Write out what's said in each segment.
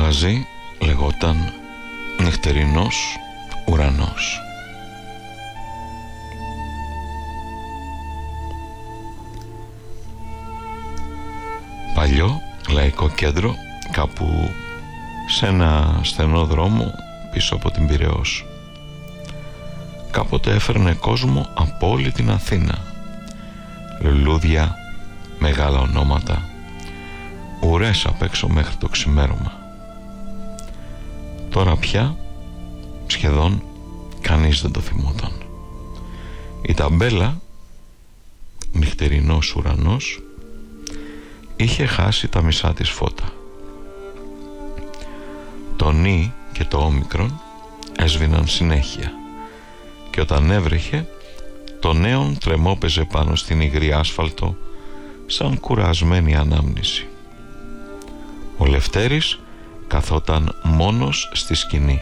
μαγαζί λεγόταν Νυχτερινός Ουρανός. Παλιό λαϊκό κέντρο κάπου σε ένα στενό δρόμο πίσω από την Πειραιώς. Κάποτε έφερνε κόσμο από όλη την Αθήνα. Λουλούδια, μεγάλα ονόματα, ουρές απ' έξω μέχρι το ξημέρωμα. Τώρα πια σχεδόν κανείς δεν το θυμόταν. Η ταμπέλα Νυχτερινός Ουρανός είχε χάσει τα μισά της φώτα. Το νι και το όμικρον έσβηναν συνέχεια και όταν έβρεχε το νέον τρεμόπαιζε πάνω στην υγρή άσφαλτο σαν κουρασμένη ανάμνηση. Ο Λευτέρης καθόταν μόνος στη σκηνή.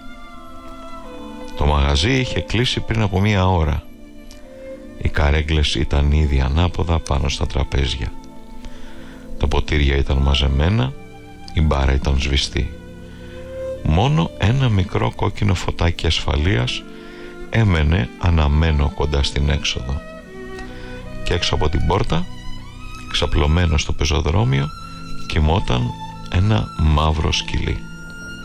Το μαγαζί είχε κλείσει πριν από 1 ώρα. Οι καρέγκλες ήταν ήδη ανάποδα πάνω στα τραπέζια. Τα ποτήρια ήταν μαζεμένα, η μπάρα ήταν σβηστή. Μόνο ένα μικρό κόκκινο φωτάκι ασφαλείας έμενε αναμένο κοντά στην έξοδο. Και έξω από την πόρτα, ξαπλωμένο στο πεζοδρόμιο, κοιμόταν ένα μαύρο σκυλί.